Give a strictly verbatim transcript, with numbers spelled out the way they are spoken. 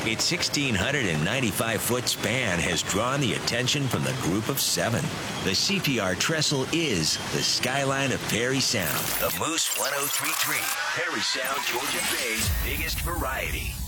Its one thousand six hundred ninety-five foot span has drawn the attention from the group of seven. The C P R trestle is the skyline of Perry Sound. The Moose one oh three point three, Perry Sound, Georgia Bay's biggest variety.